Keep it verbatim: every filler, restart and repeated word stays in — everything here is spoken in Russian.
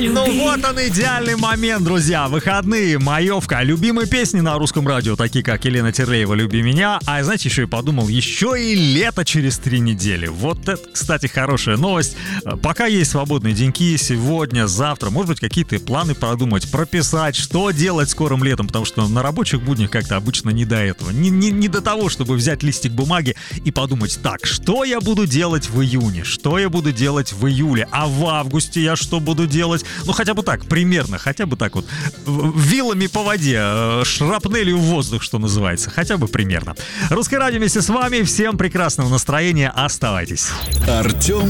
Ну вот он, идеальный момент, друзья. Выходные, маевка, любимые песни на русском радио, такие как Елена Терлеева «Люби меня». А знаете, еще и подумал, еще и лето через три недели. Вот это, кстати, хорошая новость. Пока есть свободные деньки, сегодня, завтра, может быть, какие-то планы продумать, прописать, что делать скорым летом, потому что на рабочих буднях как-то обычно не до этого. Не, не, не до того, чтобы взять листик бумаги и подумать, так, что я буду делать в июне, что я буду делать в июле, а в августе я что буду делать? Ну, хотя бы так, примерно, хотя бы так вот, вилами по воде, шрапнелью в воздух, что называется, хотя бы примерно. Русское радио вместе с вами, всем прекрасного настроения, оставайтесь. Артем